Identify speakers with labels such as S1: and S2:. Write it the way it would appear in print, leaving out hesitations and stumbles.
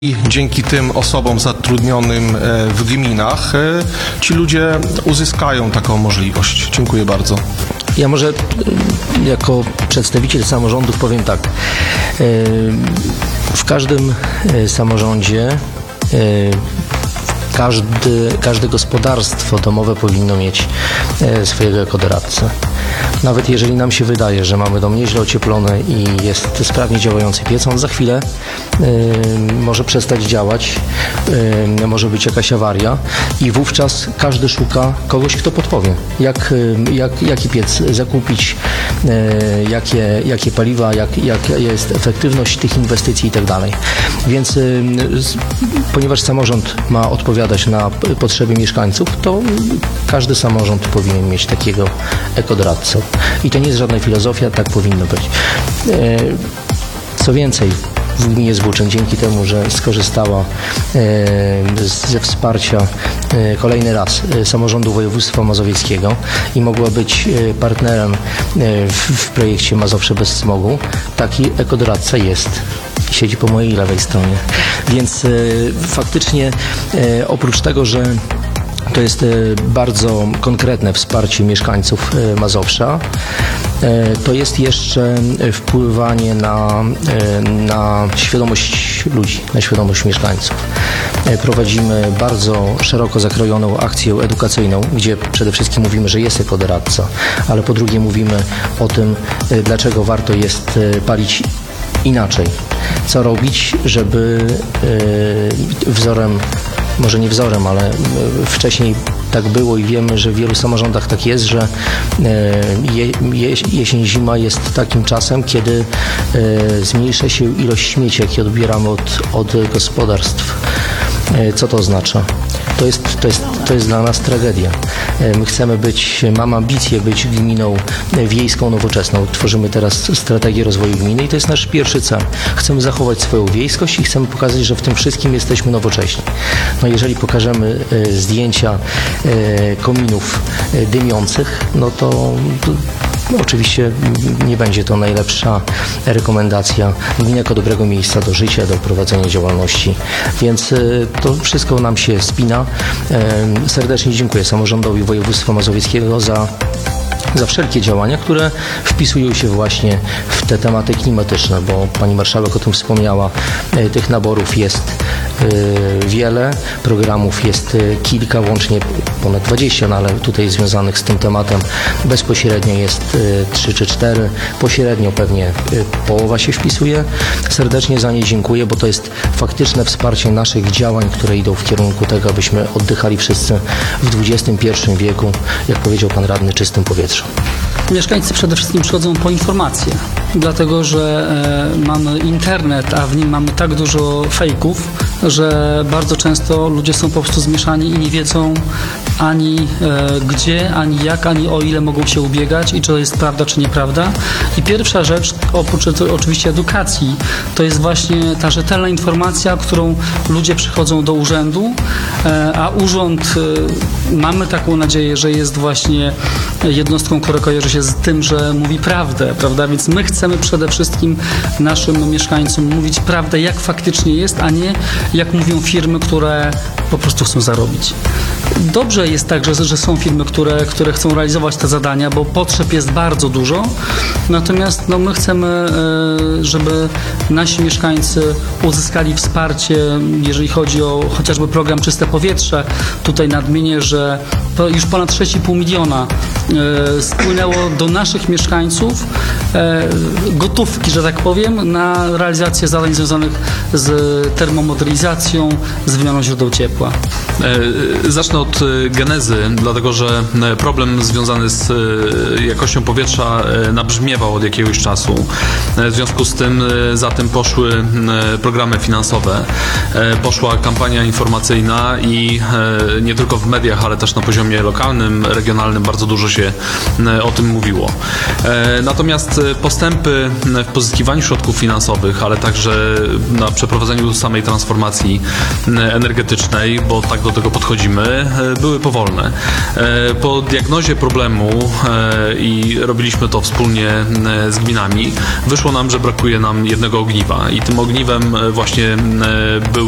S1: I dzięki tym osobom zatrudnionym w gminach ci ludzie uzyskają taką możliwość. Dziękuję bardzo.
S2: Ja może jako przedstawiciel samorządów powiem tak. W każdym samorządzie każde gospodarstwo domowe powinno mieć swojego ekodoradcę. Nawet jeżeli nam się wydaje, że mamy dom nieźle ocieplony i jest sprawnie działający piec, on za chwilę może przestać działać, może być jakaś awaria i wówczas każdy szuka kogoś, kto podpowie, jaki piec zakupić, jakie paliwa, jaka jest efektywność tych inwestycji i tak dalej. Więc ponieważ samorząd ma odpowiadać na potrzeby mieszkańców, to każdy samorząd powinien mieć takiego ekodoradcę. I to nie jest żadna filozofia, tak powinno być. Co więcej, w gminie Zbóczyn, dzięki temu, że skorzystała ze wsparcia kolejny raz samorządu województwa mazowieckiego i mogła być partnerem w projekcie Mazowsze bez smogu, taki ekodoradca jest. Siedzi po mojej lewej stronie. Więc faktycznie oprócz tego, że to jest bardzo konkretne wsparcie mieszkańców Mazowsza, to jest jeszcze wpływanie na świadomość ludzi, na świadomość mieszkańców. Prowadzimy bardzo szeroko zakrojoną akcję edukacyjną, gdzie przede wszystkim mówimy, że jest ekodoradca, ale po drugie mówimy o tym, dlaczego warto jest palić inaczej. Co robić, żeby wzorem, może nie wzorem, ale wcześniej tak było i wiemy, że w wielu samorządach tak jest, że jesień, zima jest takim czasem, kiedy zmniejsza się ilość śmieci, jakie odbieramy od gospodarstw. Co to oznacza? To jest dla nas tragedia. My chcemy mamy ambicje być gminą wiejską, nowoczesną. Tworzymy teraz strategię rozwoju gminy i to jest nasz pierwszy cel. Chcemy zachować swoją wiejskość i chcemy pokazać, że w tym wszystkim jesteśmy nowocześni. No jeżeli pokażemy zdjęcia kominów dymiących, no to oczywiście nie będzie to najlepsza rekomendacja gminy jako dobrego miejsca do życia, do prowadzenia działalności. Więc to wszystko nam się spina. Serdecznie dziękuję samorządowi województwa mazowieckiego za wszelkie działania, które wpisują się właśnie w te tematy klimatyczne, bo pani marszałek o tym wspomniała. Tych naborów jest wiele, programów jest kilka, łącznie ponad 20, no ale tutaj związanych z tym tematem bezpośrednio jest 3 czy 4, pośrednio pewnie połowa się wpisuje. Serdecznie za nie dziękuję, bo to jest faktyczne wsparcie naszych działań, które idą w kierunku tego, abyśmy oddychali wszyscy w XXI wieku, jak powiedział pan radny, czystym powietrzu.
S3: Mieszkańcy przede wszystkim przychodzą po informacje, dlatego że mamy internet, a w nim mamy tak dużo fejków, że bardzo często ludzie są po prostu zmieszani i nie wiedzą ani gdzie, ani jak, ani o ile mogą się ubiegać i czy to jest prawda, czy nieprawda. I pierwsza rzecz, oprócz oczywiście edukacji, to jest właśnie ta rzetelna informacja, którą ludzie przychodzą do urzędu, a urząd, mamy taką nadzieję, że jest właśnie jednostką, która kojarzy się z tym, że mówi prawdę, prawda? Więc my chcemy przede wszystkim naszym mieszkańcom mówić prawdę, jak faktycznie jest, a nie jak mówią firmy, które po prostu chcą zarobić. Dobrze jest tak, że są firmy, które chcą realizować te zadania, bo potrzeb jest bardzo dużo, natomiast my chcemy, żeby nasi mieszkańcy uzyskali wsparcie, jeżeli chodzi o chociażby program Czyste Powietrze. Tutaj nadmienię, że już ponad 6,5 miliona spłynęło do naszych mieszkańców gotówki, że tak powiem, na realizację zadań związanych z termomodernizacją, z wymianą źródeł ciepła.
S4: Zacznę od genezy, dlatego że problem związany z jakością powietrza nabrzmiewał od jakiegoś czasu. W związku z tym za tym poszły programy finansowe, poszła kampania informacyjna i nie tylko w mediach, ale też na poziomie lokalnym, regionalnym bardzo dużo się o tym mówiło. Natomiast postępy w pozyskiwaniu środków finansowych, ale także na przeprowadzeniu samej transformacji energetycznej, bo tak do tego podchodzimy, były powolne. Po diagnozie problemu i robiliśmy to wspólnie z gminami, wyszło nam, że brakuje nam jednego ogniwa i tym ogniwem właśnie